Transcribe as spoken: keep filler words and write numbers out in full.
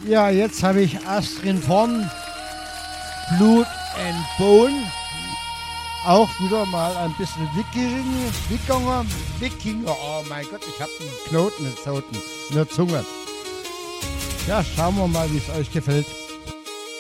Ja, jetzt habe ich Astrid Vorn, Blood and Bone. Auch wieder mal ein bisschen Wikinger, Wikinger, Wikinger. Oh mein Gott, ich habe einen Knoten in der Zunge. Ja, schauen wir mal, wie es euch gefällt.